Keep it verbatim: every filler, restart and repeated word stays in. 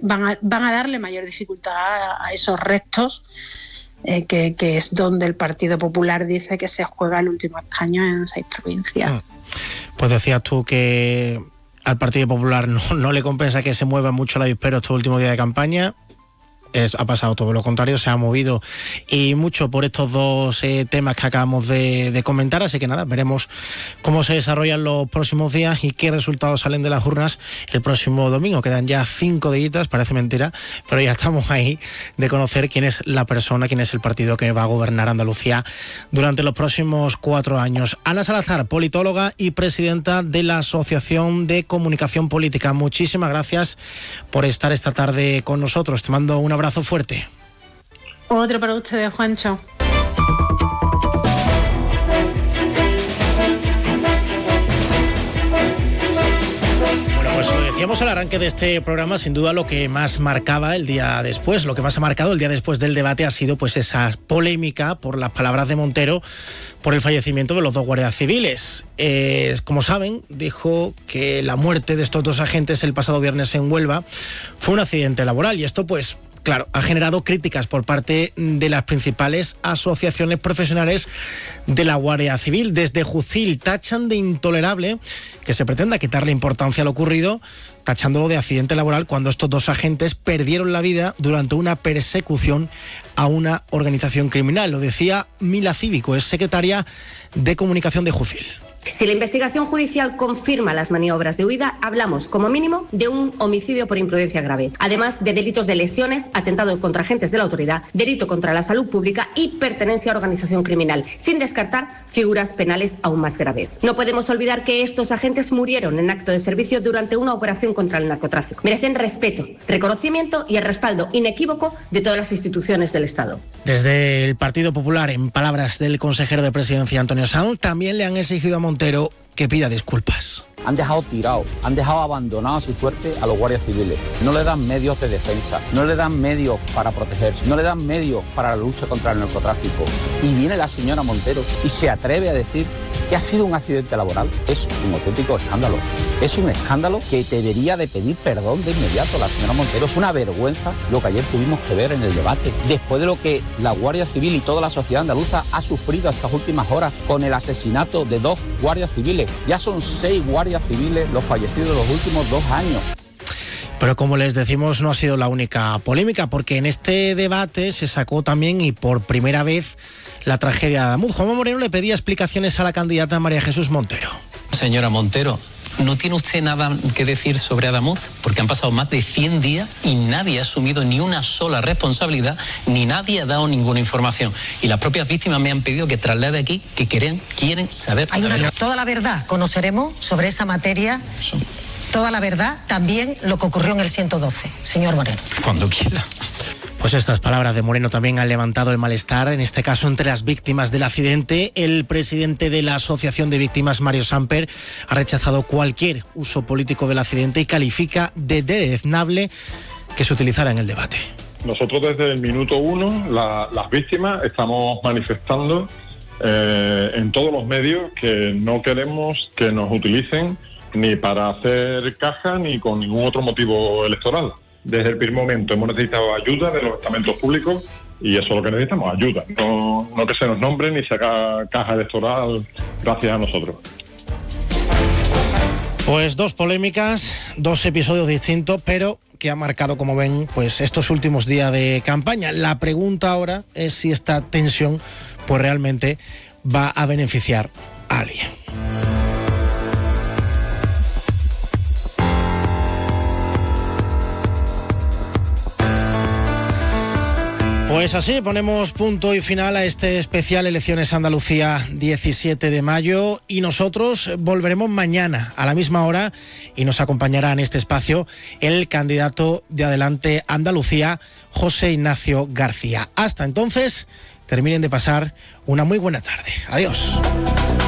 van a, van a darle mayor dificultad a, a esos restos, eh, que, que es donde el Partido Popular dice que se juega el último escaño en seis provincias. Pues decías tú que al Partido Popular no, no le compensa que se mueva mucho la avispero estos últimos días de campaña. Es, ha pasado todo lo contrario, se ha movido y mucho por estos dos eh, temas que acabamos de, de comentar, así que nada, veremos cómo se desarrollan los próximos días y qué resultados salen de las urnas el próximo domingo. Quedan ya cinco días, parece mentira, pero ya estamos ahí de conocer quién es la persona, quién es el partido que va a gobernar Andalucía durante los próximos cuatro años. Ana Salazar, politóloga y presidenta de la Asociación de Comunicación Política, muchísimas gracias por estar esta tarde con nosotros. Te mando un abrazo. Abrazo fuerte. Otro para ustedes, Juancho. Bueno, pues lo decíamos al arranque de este programa, sin duda lo que más marcaba el día después, lo que más ha marcado el día después del debate ha sido pues esa polémica por las palabras de Montero por el fallecimiento de los dos guardias civiles. Eh, como saben, dijo que la muerte de estos dos agentes el pasado viernes en Huelva fue un accidente laboral y esto pues claro, ha generado críticas por parte de las principales asociaciones profesionales de la Guardia Civil. Desde Jucil tachan de intolerable que se pretenda quitarle importancia a lo ocurrido, tachándolo de accidente laboral cuando estos dos agentes perdieron la vida durante una persecución a una organización criminal. Lo decía Mila Cívico, es secretaria de Comunicación de Jucil. Si la investigación judicial confirma las maniobras de huida, hablamos, como mínimo, de un homicidio por imprudencia grave, además de delitos de lesiones, atentado contra agentes de la autoridad, delito contra la salud pública y pertenencia a organización criminal, sin descartar figuras penales aún más graves. No podemos olvidar que estos agentes murieron en acto de servicio durante una operación contra el narcotráfico. Merecen respeto, reconocimiento y el respaldo inequívoco de todas las instituciones del Estado. Desde el Partido Popular, en palabras del consejero de Presidencia, Antonio Sanz, también le han exigido a Montero que pida disculpas. Han dejado tirado, han dejado abandonado a su suerte a los guardias civiles. No le dan medios de defensa, no le dan medios para protegerse, no le dan medios para la lucha contra el narcotráfico. Y viene la señora Montero y se atreve a decir que ha sido un accidente laboral. Es un auténtico escándalo. Es un escándalo que debería de pedir perdón de inmediato la señora Montero. Es una vergüenza lo que ayer tuvimos que ver en el debate. Después de lo que la Guardia Civil y toda la sociedad andaluza ha sufrido estas últimas horas con el asesinato de dos guardias civiles. Ya son seis guardias civiles los fallecidos en los últimos dos años. Pero como les decimos, no ha sido la única polémica, porque en este debate se sacó también y por primera vez la tragedia de Adamuz. Juanma Moreno le pedía explicaciones a la candidata María Jesús Montero. Señora Montero, ¿no tiene usted nada que decir sobre Adamuz? Porque han pasado más de cien días y nadie ha asumido ni una sola responsabilidad, ni nadie ha dado ninguna información. Y las propias víctimas me han pedido que traslade aquí que quieren, quieren saber. Hay una, toda la verdad conoceremos sobre esa materia. Sí. Toda la verdad, también lo que ocurrió en el ciento doce, señor Moreno. Cuando quiera. Pues estas palabras de Moreno también han levantado el malestar, en este caso entre las víctimas del accidente. El presidente de la Asociación de Víctimas, Mario Samper, ha rechazado cualquier uso político del accidente y califica de deleznable que se utilizara en el debate. Nosotros desde el minuto uno, la, las víctimas, estamos manifestando eh, en todos los medios que no queremos que nos utilicen ni para hacer caja ni con ningún otro motivo electoral. Desde el primer momento hemos necesitado ayuda de los estamentos públicos y eso es lo que necesitamos, ayuda. No, no que se nos nombre ni se haga caja electoral gracias a nosotros. Pues dos polémicas, dos episodios distintos, pero que ha marcado, como ven, pues estos últimos días de campaña. La pregunta ahora es si esta tensión pues realmente va a beneficiar a alguien. Pues así ponemos punto y final a este especial Elecciones Andalucía diecisiete de mayo y nosotros volveremos mañana a la misma hora y nos acompañará en este espacio el candidato de Adelante Andalucía, José Ignacio García. Hasta entonces, terminen de pasar una muy buena tarde. Adiós.